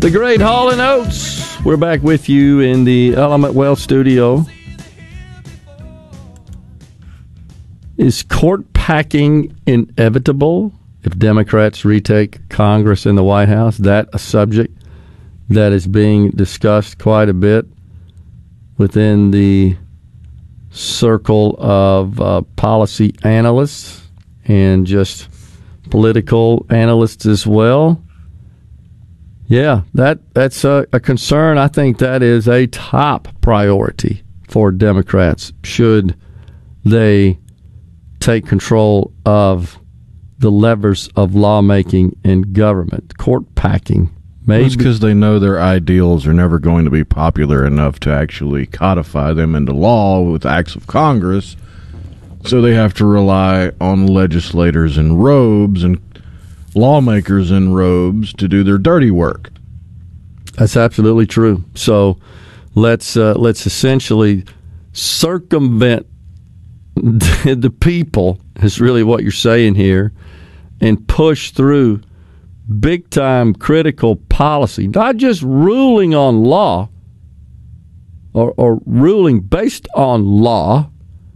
The great Hall & Oates. We're back with you in the Element Wealth studio. Is court packing inevitable if Democrats retake Congress and the White House? That a subject that is being discussed quite a bit within the circle of policy analysts and just political analysts as well. Yeah, that's a concern. I think that is a top priority for Democrats should they take control of the levers of lawmaking and government. Court packing. Maybe. It's because they know their ideals are never going to be popular enough to actually codify them into law with acts of Congress, so they have to rely on legislators in robes and lawmakers in robes to do their dirty work. That's absolutely true. So let's essentially circumvent the people, is really what you're saying here, and push through big-time critical policy, not just ruling on law or ruling based on law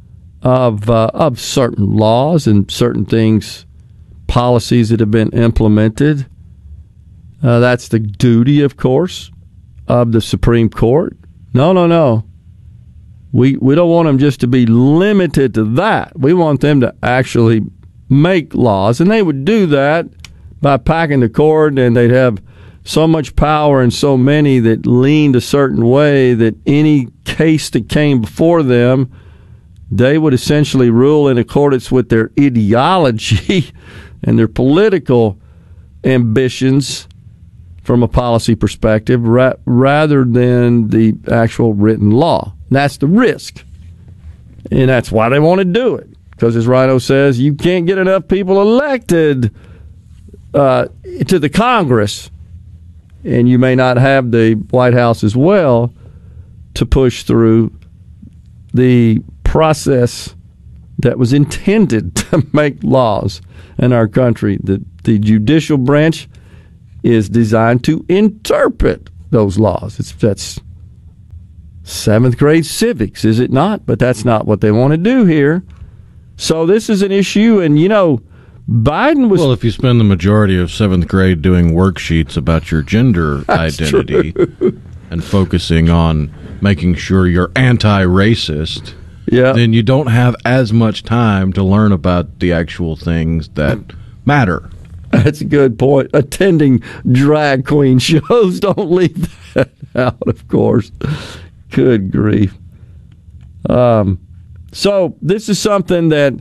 of certain laws and certain things, policies that have been implemented. That's the duty, of course, of the Supreme Court. No. We don't want them just to be limited to that. We want them to actually make laws, and they would do that by packing the court, and they'd have so much power and so many that leaned a certain way that any case that came before them, they would essentially rule in accordance with their ideology and their political ambitions from a policy perspective rather than the actual written law. That's the risk. And that's why they want to do it. Because as Rhino says, you can't get enough people elected to the Congress, and you may not have the White House as well to push through the process that was intended to make laws in our country. The judicial branch is designed to interpret those laws. That's seventh grade civics, is it not? But that's not what they want to do here. So this is an issue, and Biden was... Well, if you spend the majority of seventh grade doing worksheets about your gender identity and focusing on making sure you're anti-racist, then you don't have as much time to learn about the actual things that matter. That's a good point. Attending drag queen shows, don't leave that out, of course. Good grief. So this is something that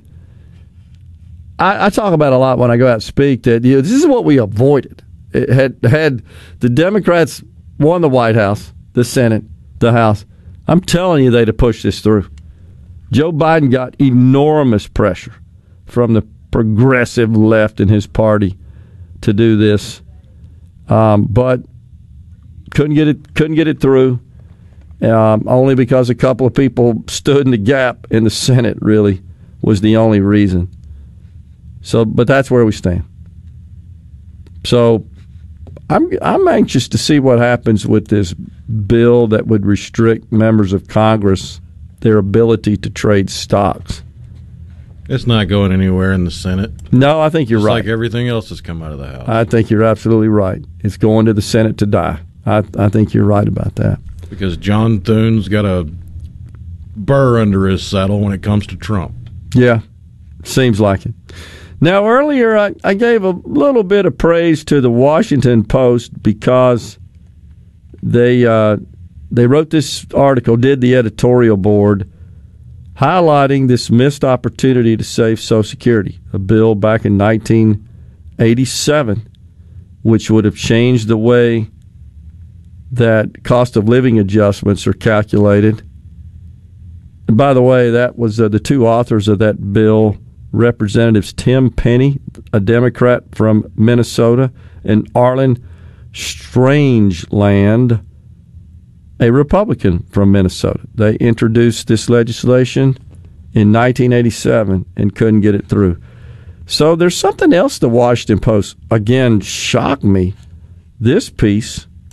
I talk about a lot when I go out and speak, that this is what we avoided. It had the Democrats won the White House, the Senate, the House, I'm telling you they'd have pushed this through. Joe Biden got enormous pressure from the progressive left in his party to do this, but couldn't get it through. Only because a couple of people stood in the gap in the Senate really was the only reason. So, but that's where we stand. So, I'm anxious to see what happens with this bill that would restrict members of Congress their ability to trade stocks. It's not going anywhere in the Senate. No, I think you're right. Like everything else that's come out of the House. I think you're absolutely right. It's going to the Senate to die. I think you're right about that. Because John Thune's got a burr under his saddle when it comes to Trump. Yeah, seems like it. Now, earlier I gave a little bit of praise to the Washington Post because they wrote this article, did the editorial board, highlighting this missed opportunity to save Social Security, a bill back in 1987, which would have changed the way that cost of living adjustments are calculated. And by the way, that was the two authors of that bill, Representatives Tim Penny, a Democrat from Minnesota, and Arlen Strangeland, a Republican from Minnesota. They introduced this legislation in 1987 and couldn't get it through. So there's something else the Washington Post, again, shocked me. This piece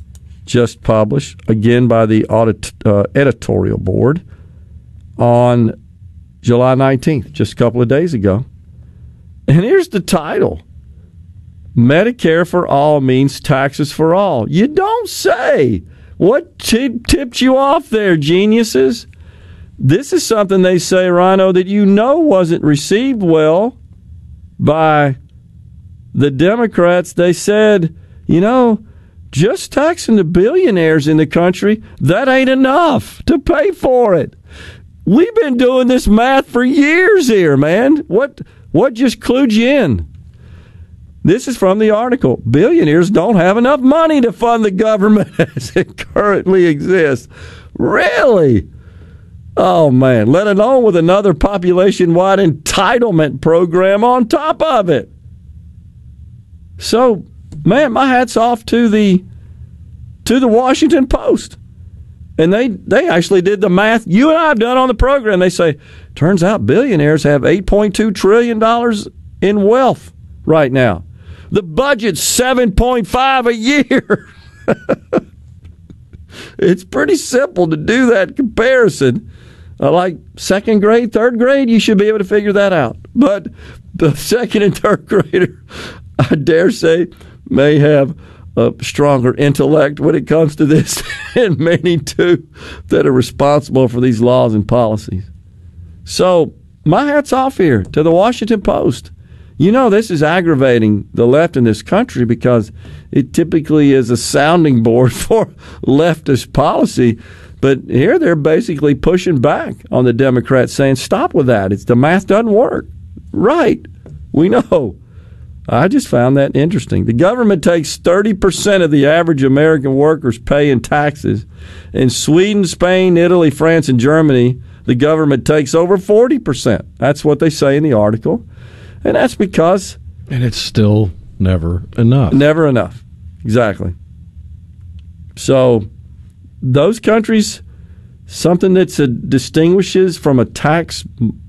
just published, again by the editorial board, on July 19th, just a couple of days ago. And here's the title: Medicare for All means taxes for all. You don't say. What tipped you off there, geniuses? This is something they say, Rhino, that you know wasn't received well by the Democrats. They said, just taxing the billionaires in the country, that ain't enough to pay for it. We've been doing this math for years here, man. What just clued you in? This is from the article. Billionaires don't have enough money to fund the government as it currently exists. Really? Oh, man. Let alone with another population-wide entitlement program on top of it. So, man, my hat's off to the Washington Post. And they actually did the math you and I have done on the program. They say, turns out billionaires have $8.2 trillion in wealth right now. The budget's $7.5 a year. It's pretty simple to do that comparison. Like second grade, third grade, you should be able to figure that out. But the second and third grader, I dare say, may have a stronger intellect when it comes to this than many do that are responsible for these laws and policies. So my hat's off here to the Washington Post. This is aggravating the left in this country because it typically is a sounding board for leftist policy. But here they're basically pushing back on the Democrats, saying, stop with that. The math doesn't work. Right. We know. I just found that interesting. The government takes 30% of the average American worker's pay in taxes. In Sweden, Spain, Italy, France, and Germany, the government takes over 40%. That's what they say in the article. And that's because... And it's still never enough. Never enough. Exactly. So those countries, something that distinguishes from a tax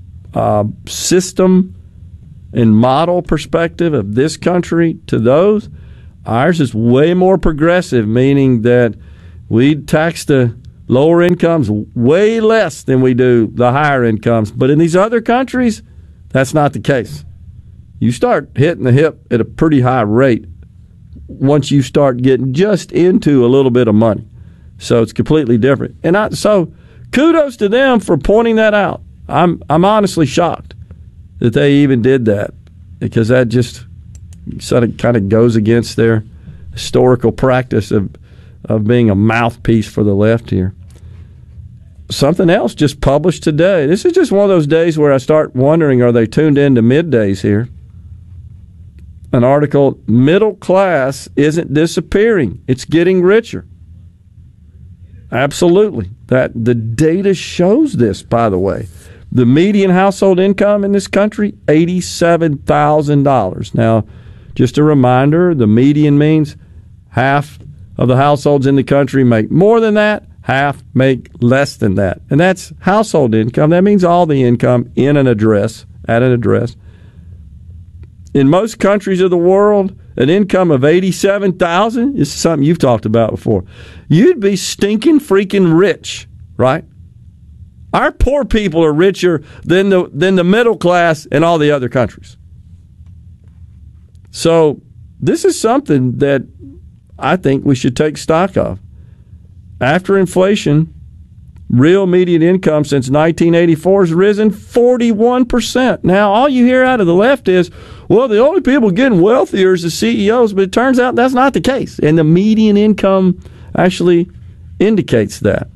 system and model perspective of this country to those, ours is way more progressive, meaning that we tax the lower incomes way less than we do the higher incomes. But in these other countries, that's not the case. You start hitting the hip at a pretty high rate once you start getting just into a little bit of money. So it's completely different. And so kudos to them for pointing that out. I'm honestly shocked that they even did that, because that just sort of kind of goes against their historical practice of being a mouthpiece for the left here. Something else just published today. This is just one of those days where I start wondering, are they tuned into middays here? An article, middle class isn't disappearing. It's getting richer. Absolutely. The data shows this, by the way. The median household income in this country, $87,000. Now, just a reminder, the median means half of the households in the country make more than that, half make less than that. And that's household income. That means all the income in an address, at an address. In most countries of the world, an income of $87,000, this is something you've talked about before, you'd be stinking freaking rich, right? Our poor people are richer than the middle class in all the other countries. So this is something that I think we should take stock of. After inflation, real median income since 1984 has risen 41%. Now, all you hear out of the left is, well, the only people getting wealthier is the CEOs, but it turns out that's not the case. And the median income actually indicates that.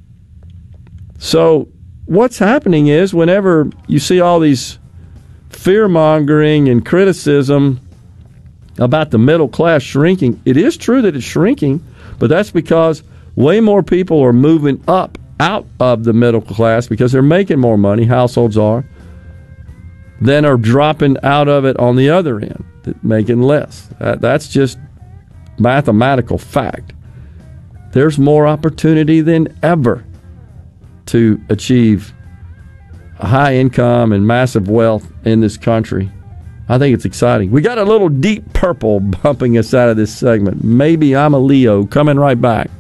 So what's happening is whenever you see all these fear-mongering and criticism about the middle class shrinking, it is true that it's shrinking, but that's because way more people are moving up out of the middle class because they're making more money, households are, than are dropping out of it on the other end, making less. That's just mathematical fact. There's more opportunity than ever to achieve a high income and massive wealth in this country. I think it's exciting. We got a little Deep Purple bumping us out of this segment. Maybe I'm a Leo. Coming right back.